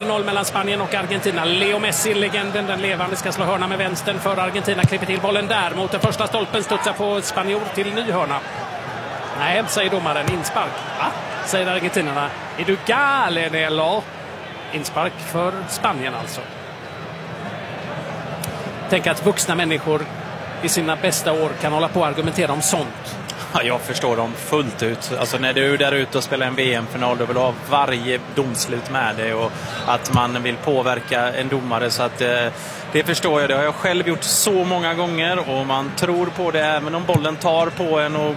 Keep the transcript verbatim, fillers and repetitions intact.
noll mellan Spanien och Argentina. Leo Messi, legenden, den levande, ska slå hörna med vänstern för Argentina. Klipper till bollen där mot den första stolpen. Studsar på spanjor till ny hörna. Nej, säger domaren. Inspark. Va? Säger argentinarna. Är du galen eller? Inspark för Spanien alltså. Tänk att vuxna människor i sina bästa år kan hålla på och argumentera om sånt. Ja, jag förstår dem fullt ut. Alltså när du är där ute och spelar en V M-final, då vill du ha varje domslut med dig och att man vill påverka en domare, så att eh, det förstår jag. Det har jag själv gjort så många gånger och man tror på det även om bollen tar på en och